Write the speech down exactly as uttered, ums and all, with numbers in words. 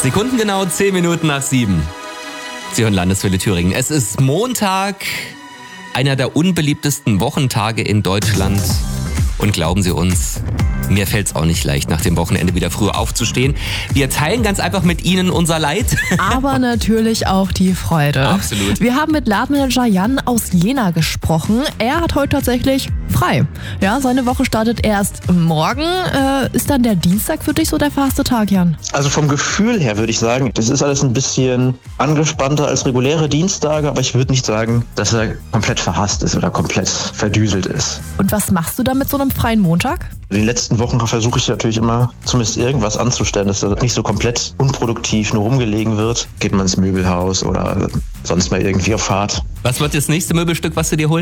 Sekundengenau zehn Minuten nach sieben. Sie hören Landeswelle Thüringen. Es ist Montag, einer der unbeliebtesten Wochentage in Deutschland. Und glauben Sie uns, mir fällt es auch nicht leicht, nach dem Wochenende wieder früh aufzustehen. Wir teilen ganz einfach mit Ihnen unser Leid. Aber natürlich auch die Freude. Absolut. Wir haben mit Ladenmanager Jan aus Jena gesprochen. Er hat heute tatsächlich frei. Ja, seine Woche startet erst morgen. Äh, ist dann der Dienstag für dich so der faste Tag, Jan? Also vom Gefühl her würde ich sagen, das ist alles ein bisschen angespannter als reguläre Dienstage, aber ich würde nicht sagen, dass er komplett verhasst ist oder komplett verdüselt ist. Und was machst du da mit so einem freien Montag? In den letzten Wochen versuche ich natürlich immer, zumindest irgendwas anzustellen, dass das nicht so komplett unproduktiv nur rumgelegen wird. Geht man ins Möbelhaus oder sonst mal irgendwie auf Fahrt. Was wird das nächste Möbelstück, was du dir holst?